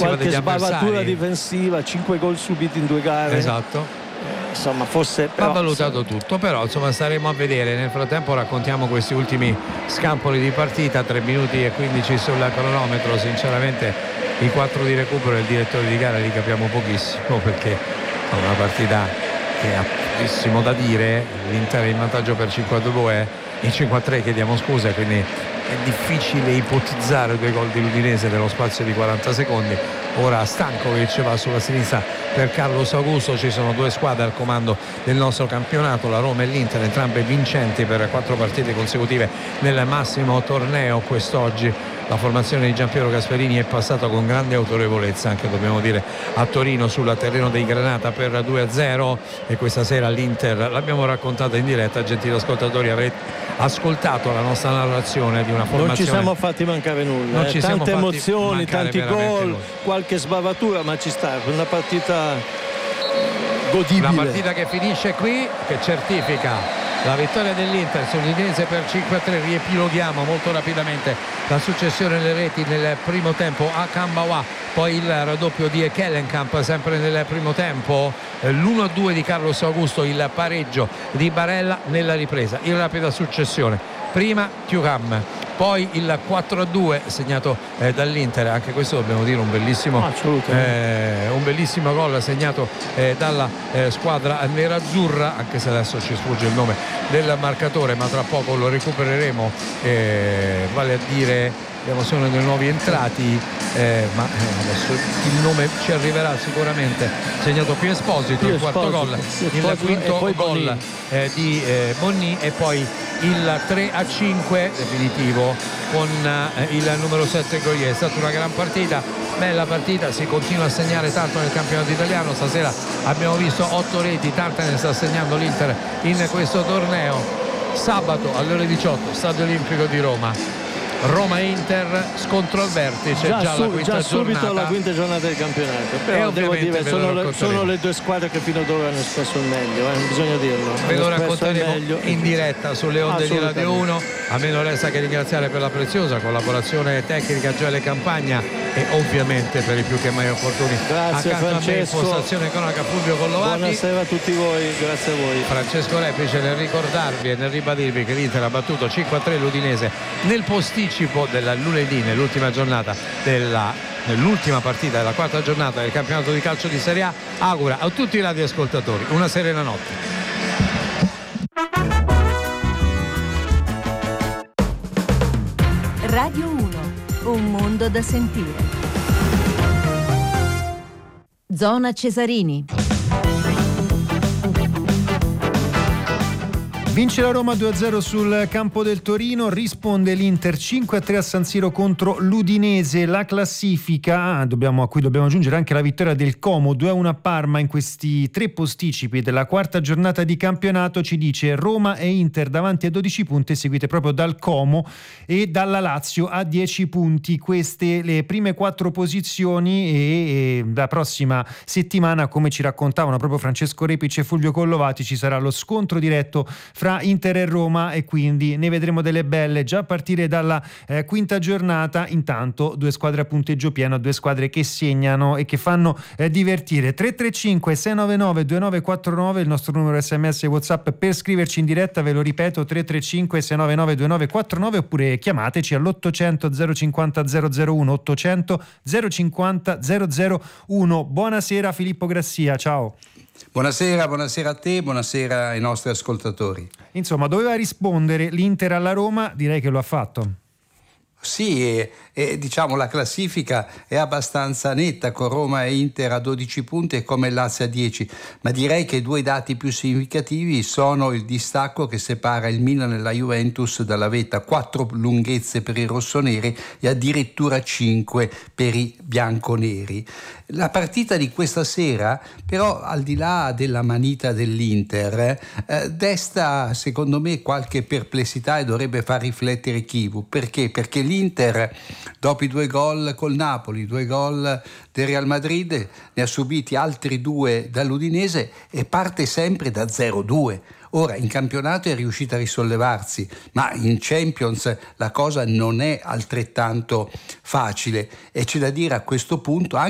difensiva degli avversari. Qualche sbavatura difensiva, 5 gol subiti in 2 gare. Esatto. Insomma, forse va valutato tutto, però insomma staremo a vedere. Nel frattempo raccontiamo questi ultimi scampoli di partita, 3 minuti e 15 sul cronometro. Sinceramente i 4 di recupero del direttore di gara li capiamo pochissimo, perché è una partita che ha pochissimo da dire. L'Inter è in vantaggio per 5-2 e 5-3, chiediamo scusa, quindi è difficile ipotizzare 2 gol di l'Udinese nello spazio di 40 secondi. Ora Stankovic va sulla sinistra per Carlos Augusto. Ci sono 2 squadre al comando del nostro campionato, la Roma e l'Inter, entrambe vincenti per 4 partite consecutive nel massimo torneo quest'oggi. La formazione di Giampiero Gasperini è passata con grande autorevolezza, anche dobbiamo dire a Torino, sul terreno dei Granata per 2-0, e questa sera l'Inter l'abbiamo raccontata in diretta. Gentili ascoltatori, avrete ascoltato la nostra narrazione di una formazione. Non ci siamo fatti mancare nulla, tante emozioni, tanti gol, qualche sbavatura, ma ci sta, una partita godibile. Una partita che finisce qui, che certifica la vittoria dell'Inter sull'Udinese per 5-3. Riepiloghiamo molto rapidamente la successione delle reti nel primo tempo a Cambawa, poi il raddoppio di Kellenkamp sempre nel primo tempo, l'1-2 di Carlos Augusto, il pareggio di Barella nella ripresa, in rapida successione. Prima Thuram, poi il 4-2 segnato dall'Inter, anche questo dobbiamo dire un bellissimo gol segnato dalla squadra nerazzurra, anche se adesso ci sfugge il nome del marcatore, ma tra poco lo recupereremo, vale a dire sono dei nuovi entrati, ma adesso il nome ci arriverà sicuramente. Segnato Pio Esposito, il quarto gol, il quinto gol di Bonni, e poi il 3-5 definitivo con il numero 7 Goyer. È stata una gran partita, bella partita, si continua a segnare tanto nel campionato italiano. Stasera abbiamo visto 8 reti, tante ne sta segnando l'Inter in questo torneo. Sabato alle ore 18, Stadio Olimpico di Roma, Roma e Inter, scontro al vertice, già subito la quinta giornata del campionato. Però devo dire, sono le 2 squadre che fino ad ora hanno espresso il meglio, bisogna dirlo. Ve lo racconteremo in diretta sulle onde di Radio 1. A me non resta che ringraziare per la preziosa collaborazione tecnica Gioele Campagna, e ovviamente per i più che mai opportuni grazie accanto Francesco. a me, impostazione economica Fulvio Collovati. Buonasera a tutti voi, grazie a voi. Francesco Repice nel ricordarvi e nel ribadirvi che l'Inter ha battuto 5-3 l'Udinese nel posticipo del lunedì, nell'ultima giornata nell'ultima partita della 4ª giornata del campionato di calcio di Serie A. Augura a tutti i radioascoltatori una serena notte. Radio 1, un mondo da sentire. Zona Cesarini. Vince la Roma 2-0 sul campo del Torino, risponde l'Inter 5-3 a San Siro contro l'Udinese. La classifica, a cui dobbiamo aggiungere anche la vittoria del Como 2-1 a Parma in questi 3 posticipi della 4ª giornata di campionato, ci dice Roma e Inter davanti a 12 punti, seguite proprio dal Como e dalla Lazio a 10 punti. Queste le prime 4 posizioni, e la prossima settimana, come ci raccontavano proprio Francesco Repice e Fulvio Collovati, ci sarà lo scontro diretto fra Inter e Roma, e quindi ne vedremo delle belle già a partire dalla 5ª giornata. Intanto 2 squadre a punteggio pieno, 2 squadre che segnano e che fanno divertire. 335 699 2949 il nostro numero SMS e WhatsApp per scriverci in diretta, ve lo ripeto, 335 699 2949, oppure chiamateci all'800 050 001, 800 050 001. Buonasera Filippo Grassia, ciao. Buonasera a te, buonasera ai nostri ascoltatori. Insomma, doveva rispondere l'Inter alla Roma, direi che lo ha fatto. Sì, diciamo la classifica è abbastanza netta, con Roma e Inter a 12 punti e come Lazio a 10, ma direi che 2 dati più significativi sono il distacco che separa il Milan e la Juventus dalla vetta, 4 lunghezze per i rossoneri e addirittura 5 per i bianconeri. La partita di questa sera, però, al di là della manita dell'Inter, desta secondo me qualche perplessità e dovrebbe far riflettere Chivu. Perché? Perché l'Inter, dopo i 2 gol col Napoli, 2 gol del Real Madrid, ne ha subiti altri 2 dall'Udinese e parte sempre da 0-2. Ora in campionato è riuscita a risollevarsi, ma in Champions la cosa non è altrettanto facile, e c'è da dire a questo punto